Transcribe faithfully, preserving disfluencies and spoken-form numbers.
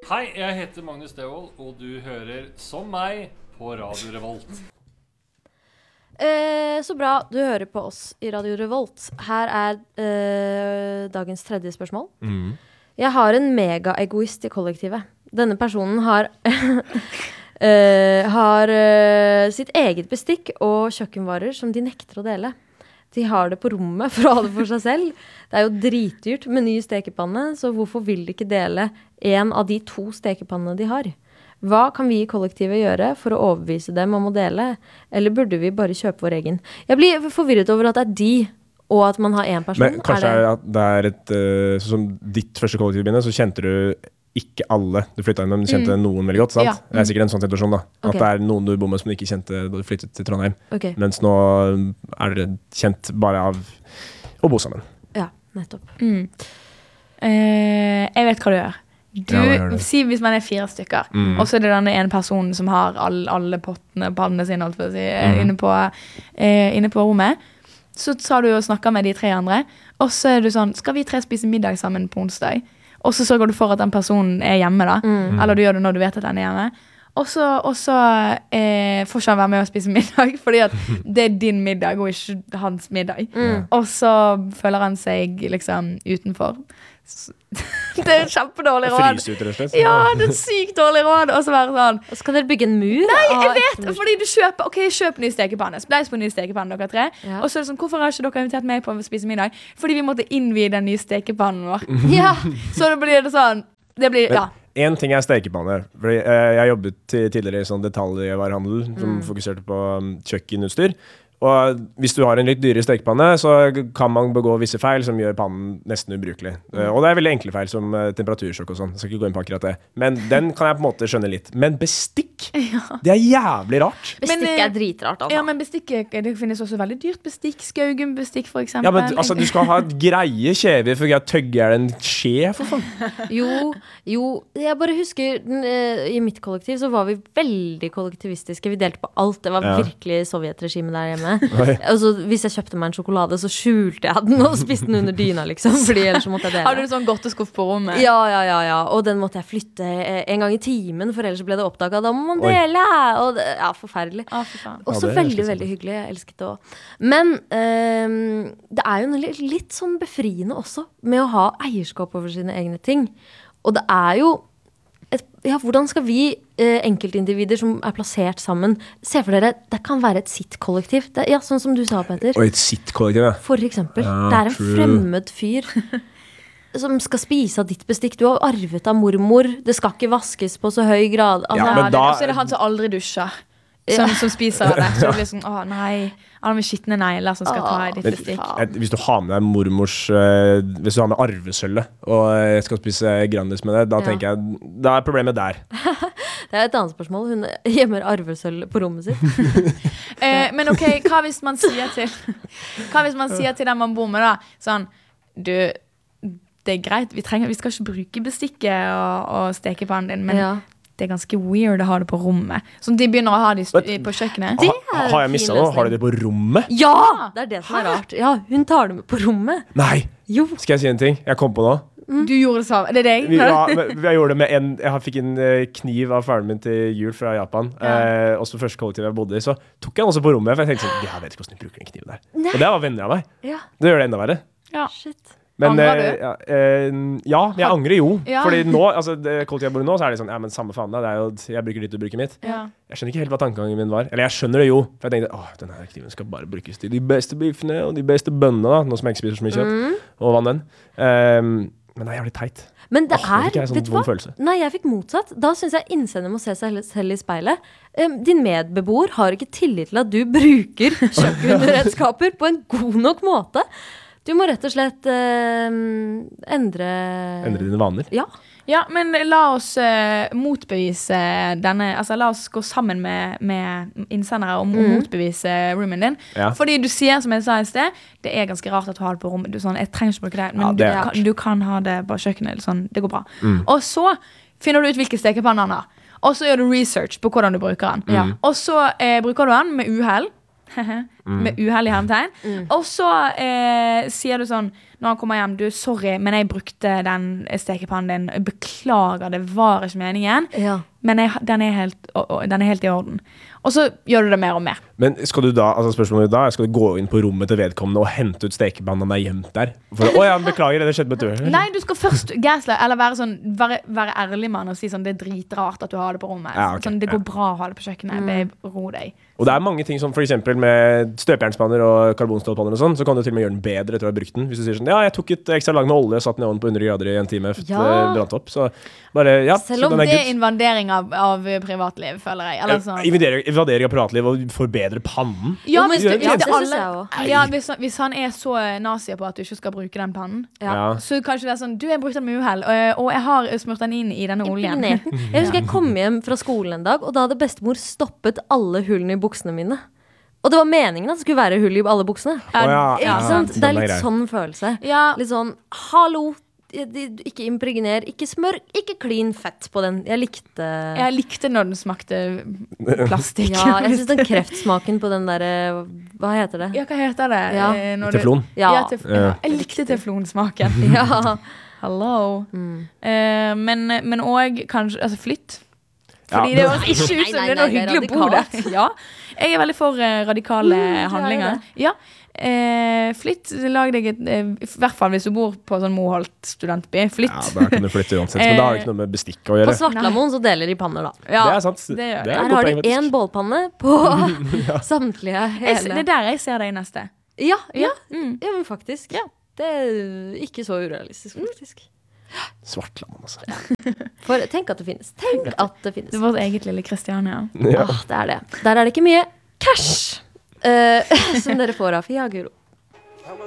Hei, jeg heter Magnus Devold, og du hører som meg på Radio Revolt. Eh, så bra, du hører på oss i Radio Revolt. Her er eh, dagens tredje spørsmål. Mm. Jeg har en mega-egoist i kollektivet. Denne personen har, eh, har eh, sitt eget bestikk og kjøkkenvarer som de nekter å dele. De har det på rommet for å ha det for seg selv. Det er jo dritdyrt med ny stekepanne, så hvorfor vil de ikke dele en av de to stekepannene de har? Hva kan vi i kollektivet gjøre for å overbevise dem om å dele? Eller burde vi bare kjøpe vår egen? Jeg blir forvirret over at det er de, og at man har en person. Men kanskje er det... er det er et, uh, sånn som ditt første kollektiv begynner, så kjente du ikke alle du flyttet inn, men du kjente mm. noen veldig godt, sant? Ja. Det er sikkert en sånn situasjon da, okay. At det er noen du bor med som du ikke kjente da du flyttet til Trondheim. Okay. Mens nå er dere kjent bare av å bo sammen. Ja, nettopp. Mm. Eh, jeg vet hva du gjør. Du, ja, si hvis man er fire stykker, mm. og så er det denne ene personen som har all, alle pottene, pannene sine, alt for å si, mm. inne, på, eh, inne på rommet. Så tar du og snakker med de tre andre, og så er du sånn, skal vi tre spise middag sammen på onsdag? Og så sørger du for at den personen er hjemme da, mm. eller du gjør det når du vet at den er hjemme. Og så, og så eh, får ikke han være med å spise middag, fordi at det er din middag og ikke hans middag. Mm. Og så føler han seg liksom utenfor. Det er kjempedårlig råd. Fryse ut, rett og slett. Ja, det er sykt dårlig råd. Og så være sånn. Og så kan dere bygge en mur. Nei, jeg vet, fordi du kjøper, ok, kjøp ny stekepanne. Spleis på ny stekepanne, dere tre. Ja. Og så er det sånn, hvorfor har ikke dere invitert meg på å spise middag? Fordi vi måtte innvide den nye stekepannen vår. Ja. Så det blir det sånn, det blir, ja. En ting er stekepanne. Fordi, uh, jeg jobbet tidligere i sånn detaljvarehandel som mm. fokuserte på um, kjøkkenutstyr. Og hvis du har en litt dyre stekepanne, så kan man begå visse feil som gjør pannen nesten ubrukelig. Mm. Og det er veldig enkle feil, som uh, temperatursjokk og sånn. Jeg skal ikke gå inn på akkurat det. Men den kan jeg på en måte skjønne litt. Men bestikk, ja. Det er jævlig rart. Bestikk men, er dritrart, altså. Ja, men bestikk, det finnes også veldig dyrt bestikk. Skaugum-bestikk, for eksempel. Ja, men altså, du skal ha et greie kjeve, for jeg tøgger en skje, for faen. Jo, jo, jeg bare husker, uh, i mitt kollektiv så var vi veldig kollektivistiske. Vi delte på alt. Det var ja. Virkelig sovjetregime der hjemme. Altså, hvis jeg kjøpte meg en sjokolade, så skjulte jeg den og spiste den under dyna, liksom, fordi ellers så måtte jeg dele. Har du sånn godteskuff på rommet? Ja, ja, ja, ja, og den måtte jeg flytte en gang i timen, for ellers ble det oppdaget, da må man dele, og det, ja, forferdelig. Ah, for også ja, veldig, veldig hyggelig, jeg elsket det også. Men um, det er jo litt, litt sånn befriende også, med å ha eierskap over sine egne ting. Og det er jo Et, ja, hvordan skal vi eh, enkeltindivider som er plassert sammen, se for dere, det kan være et sitt-kollektiv. Det, ja, sånn som du sa, Peter. Og et sitt-kollektiv, ja. For eksempel. Ja, det er en true. Fremmed fyr som skal spise av ditt bestikk. Du har arvet av mormor. Det skal ikke vaskes på så høy grad. Altså, ja, men da... Og så er det han som aldri dusjer. Som, ja. Som spiser det. Så det blir sånn, åh nei, han med skittende negler som skal ta i ditt bestikk. Hvis du har med deg mormors, uh, hvis du har med arvesølvet, og jeg skal spise Grandis med det, da ja. Tenker jeg, da er problemet der. Det er et annet spørsmål. Hun gjemmer arvesølv på rommet sitt. eh, men ok, hva hvis man sier til, hva hvis man sier til den man bor med da, sånn, du, det er greit, vi, trenger, vi skal ikke bruke bestikket og, og stekepannen din, men ja. Det er ganske weird å ha det på rommet. Sånn de begynner å ha det på kjøkkenet. Ha, har jeg mistet noe? Har du det på rommet? Ja! Det er det som er rart. Ja, hun tar det med på rommet. Nei! Jo. Skal jeg si en ting? Jeg kom på nå. Mm. Du gjorde det samme. Det er deg? Vi, ja, jeg gjorde det med en, jeg fikk en kniv av faren min til jul fra Japan. Ja. Eh, også første kollektiv jeg bodde i, så tok jeg den også på rommet. For jeg tenkte sånn, jeg vet ikke hvordan de bruker den kniven der. Nei. Og det var venner av meg. Ja. Det gjør det enda verre. Ja. Shit. Men, angrer du? Eh, ja, eh, ja, jeg angrer jo. Ja. Fordi nå, altså det kollektivet jeg bor i nå, så er det sånn, ja, men samme faen da, det er jo, jeg bruker ditt, du bruker mitt. Ja. Jeg skjønner ikke helt hva tankegangen min var. Eller jeg skjønner det jo, for jeg tenkte, åh, denne kniven skal bare brukes til de beste biffene og de beste bønnene da, nå som jeg ikke spiser så mye kjøtt, mm. og vann den. Um, men det er jævlig teit. Men det åh, er, det er sånn vet du hva? Følelse. Nei, jeg fikk motsatt. Da synes jeg innsender må se seg selv i speilet. Um, din medbeboer har ikke tillit til at du bruker kjøkkenredskaper på en god nok måte. Du må rett og slett uh, endre... Endre dine vaner? Ja. Ja, men la oss uh, motbevise denne, altså la oss gå sammen med, med innsendere og mm. motbevise roomen din. Ja. Fordi du sier, som jeg sa i sted, det er ganske rart at du har det på rommet. Du, sånn, jeg trenger ikke bruke det, men ja, det du, kan, du kan ha det på kjøkkenet, sånn, det går bra. Mm. Og så finner du ut hvilke stekepanner han har. Og så gjør du research på hvordan du bruker den. Mm. Og så eh, bruker du den med uheld. med uheldig hermetegn. Mm. Og så eh, sier du sånn, når han kommer hjem, du, sorry, men jeg brukte den stekepannen din. Jeg beklager, det var ikke meningen. Ja. Men jeg, den, er helt, å, å, den er helt i orden. Og så gjør du det mer og mer. Men skal du da, altså spørsmålet da, skal du gå inn på rommet til vedkommende og hente ut stekepannen han er gjemt der? For, å ja, beklager, det skjedde med et uhell. Nei, du skal først gaslight, eller være, sånn, være, være ærlig med han og si sånn, det er dritrart at du har det på rommet. Ja, ok, sånn, det går ja. bra å ha det på kjøkkenet, babe, ro deg. Og det er mange ting som for eksempel med støpejernspanner og karbonstålpanner og sånn, så kan du til og med gjøre den bedre etter å ha brukt den. Hvis du sier sånn, ja, jeg tok et ekstra lag med olje og satt den i ovnen på hundre grader i en time, for Ja. det brant opp. Så bare, ja, Selv så om den er Det er good. invadering av, av privatliv, føler jeg. Eller sånn. Invadering, invadering av privatliv og forbedre pannen. Ja, Jo, men hvis, det- du, ja, hvis, det det synes alle, jeg også. ja, hvis, hvis han er så nazi på at du ikke skal bruke den pannen, Ja. Ja. så kanskje det er sånn, du, jeg brukte den med uhell, og, og jeg har smurt den inn i denne oljen. Impregnert den. Jeg husker jeg kom hjem fra skolen en dag, og da hadde bestemor stoppet alle hullene i buksene mine. Og det var meningen at det skulle være hull i alle buksene. Å ja, Ikke ja, sant? Det den er litt grei. sånn følelse. Ja, Litt sånn, hallo, ikke impregner, ikke smør, ikke klin fett på den. Jeg likte jeg likte når den smakte plastikk. Ja, jeg synes den kreftsmaken på den der, hva heter det? Ja, hva heter det? Ja. Eh, når du- Teflon. Ja, Ja. tef Ja. ja. Jeg likte teflonsmaken. Ja. Hello. Mm. Eh, men, men også kanskje, altså flytt. Fordi Ja. det høres ikke ut Nei, som nei, det er noe nei, det er hyggelig å bo der. radikalt. Ja, jeg er veldig for eh, radikale Mm, du er handlinger. det. Ja, eh, flytt, lag deg et, eh, i hvert fall hvis du bor på sånn Moholt studentby, flytt. Ja, da kan du flytte uansett, men da har det ikke noe med bestikk å På gjøre. Svartlamoen så deler de panner da. Ja, Det er sant. det gjør Det det. er et Her godt har poeng, de faktisk. en bålpanne på samtlige Jeg, s- det hele. er der jeg ser deg neste. Ja, ja, Mm. ja, men faktisk. Det er ikke så urealistisk, faktisk. Svartlamoen, altså. For tenk at det finnes. Tenk at det finnes. Det er vårt eget lille Kristiania. Ja. Åh, det er det. Der er det ikke mye cash eh, som dere får av Fiaguro.